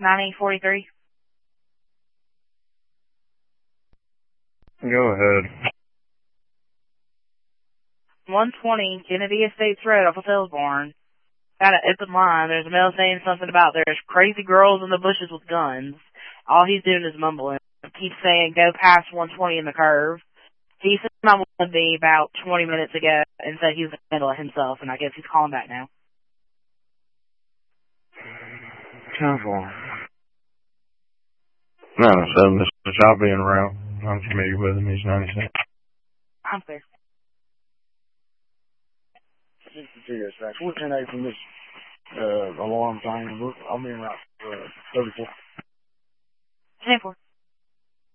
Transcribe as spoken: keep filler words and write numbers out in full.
ninety forty-three. Go ahead. one twenty Kennedy Estates Road off of Hillsborn. Got an open line. There's a male saying something about there's crazy girls in the bushes with guns. All he's doing is mumbling. Keeps saying go past one twenty in the curve. He sent my one B about twenty minutes ago and said he was going to handle it himself, and I guess he's calling back now. ten four. ninety-seven, this is I'll be en route. I'm familiar with him, he's ninety-seven. I'm clear. sixty-two, yes, right. fourteen eight from this uh, alarm thing. I'll be en route for uh, thirty-four. ten four.